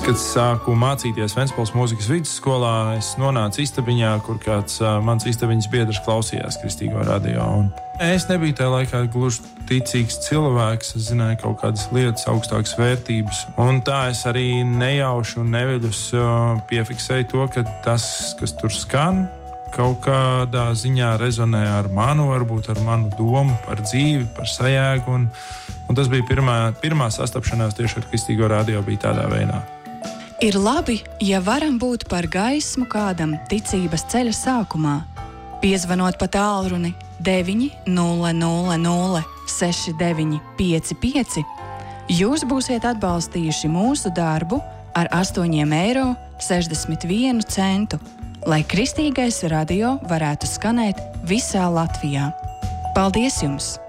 Kad sāku mācīties Ventspils mūzikas vidusskolā, es nonācu istabiņā, kur kāds mans istabiņas biedrs klausījās Kristīgo radio. Un es nebiju tajā laikā gluži ticīgs cilvēks, es zināju kaut kādas lietas, augstākas vērtības. Un tā es arī nejauši un neviļus piefiksēju to, ka tas, kas tur skan, kaut kādā ziņā rezonē ar manu, varbūt ar manu domu par dzīvi, par sajēgu. Un tas bija pirmā sastapšanās tieši ar Kristīgo radio bija tādā veidā. Ir labi, ja varam būt par gaismu kādam ticības ceļa sākumā. Piezvanot pa tālruni 900 6955, jūs būsiet atbalstījuši mūsu darbu ar 8,61 eiro, lai Kristīgais radio varētu skanēt visā Latvijā. Paldies jums!